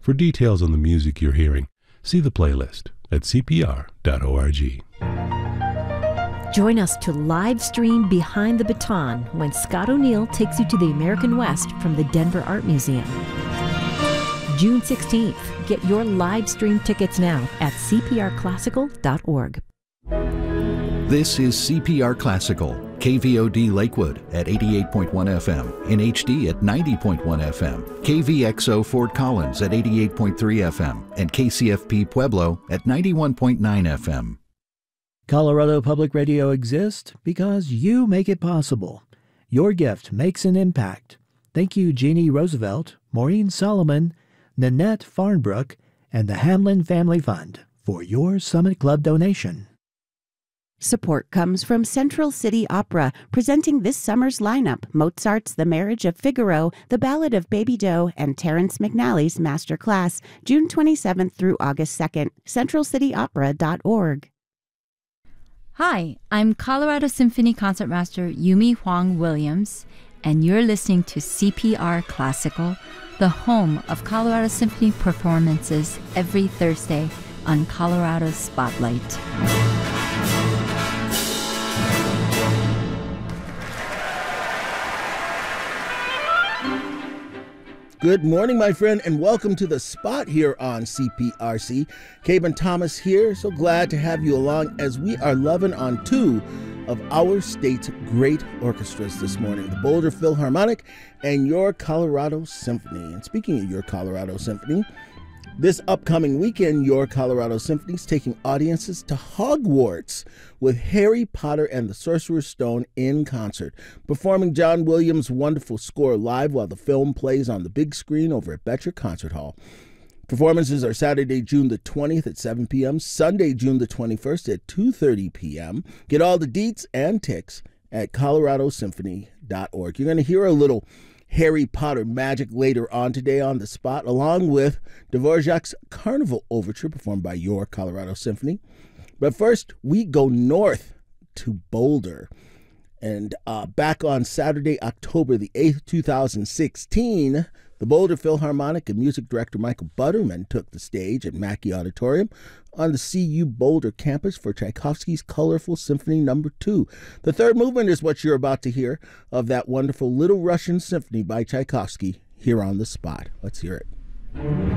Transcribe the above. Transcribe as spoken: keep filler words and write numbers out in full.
For details on the music you're hearing, see the playlist at c p r dot org. Join us to live stream Behind the Baton when Scott O'Neill takes you to the American West from the Denver Art Museum. June sixteenth. Get your live stream tickets now at c p r classical dot org. This is C P R Classical, K V O D Lakewood at eighty-eight point one F M, in H D at ninety point one F M, K V X O Fort Collins at eighty-eight point three F M, and K C F P Pueblo at ninety-one point nine F M. Colorado Public Radio exists because you make it possible. Your gift makes an impact. Thank you, Jeannie Roosevelt, Maureen Solomon, Nanette Farnbrook, and the Hamlin Family Fund for your Summit Club donation. Support comes from Central City Opera, presenting this summer's lineup: Mozart's The Marriage of Figaro, The Ballad of Baby Doe, and Terrence McNally's Master Class, June twenty-seventh through August second. central city opera dot org. Hi, I'm Colorado Symphony Concertmaster Yumi Huang Williams, and you're listening to C P R Classical, the home of Colorado Symphony performances every Thursday on Colorado Spotlight. Good morning, my friend, and welcome to The Spot here on C P R C. Caben Thomas here. So glad to have you along as we are loving on two of our state's great orchestras this morning, the Boulder Philharmonic and Your Colorado Symphony. And speaking of Your Colorado Symphony, this upcoming weekend, Your Colorado Symphony is taking audiences to Hogwarts with Harry Potter and the Sorcerer's Stone in concert, performing John Williams' wonderful score live while the film plays on the big screen over at Betcher Concert Hall. Performances are Saturday, June the twentieth at seven p.m., Sunday, June the twenty-first at two thirty p.m. Get all the deets and ticks at colorado symphony dot org. You're going to hear a little Harry Potter magic later on today on The Spot, along with Dvorak's Carnival Overture performed by Your Colorado Symphony. But first, we go north to Boulder. And uh, back on Saturday, October the eighth, two thousand sixteen, the Boulder Philharmonic and music director Michael Butterman took the stage at Mackey Auditorium on the C U Boulder campus for Tchaikovsky's Colorful Symphony Number two. The third movement is what you're about to hear of that wonderful Little Russian Symphony by Tchaikovsky here on The Spot. Let's hear it.